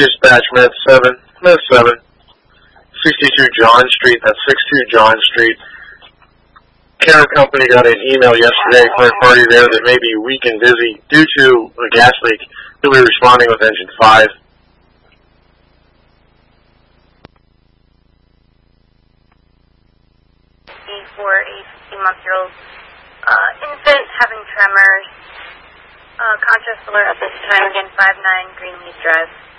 Dispatch Med 7, Med 7, 62 John Street, that's 62 John Street. Care Company got an email yesterday from a party there that may be weak and dizzy due to a gas leak. He'll be responding with engine 5. For a 15-month-old infant having tremors. Conscious alert at this time, again, 59 Greenleaf Drive.